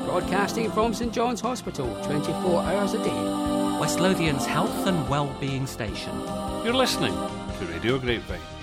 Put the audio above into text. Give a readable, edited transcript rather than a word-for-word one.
broadcasting from St John's Hospital 24 hours a day. West Lothian's health and well-being station. You're listening to Radio Grapevine.